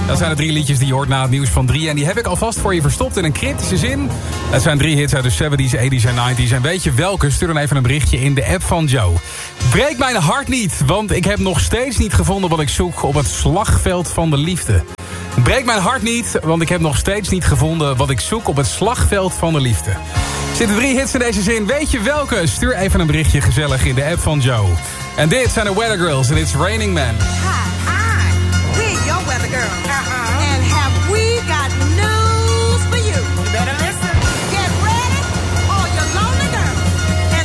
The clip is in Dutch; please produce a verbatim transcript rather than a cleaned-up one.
Dat zijn de drie liedjes die je hoort na het nieuws van drie. En die heb ik alvast voor je verstopt in een cryptische zin. Het zijn drie hits uit de zeventies, tachtiger en negentiger. En weet je welke? Stuur dan even een berichtje in de app van Joe. Breek mijn hart niet, want ik heb nog steeds niet gevonden wat ik zoek op het slagveld van de liefde. Breek mijn hart niet, want ik heb nog steeds niet gevonden wat ik zoek op het slagveld van de liefde. Er zitten drie hits in deze zin. Weet je welke? Stuur even een berichtje gezellig in de app van Joe. En dit zijn de Weather Girls en It's Raining Man. Hi.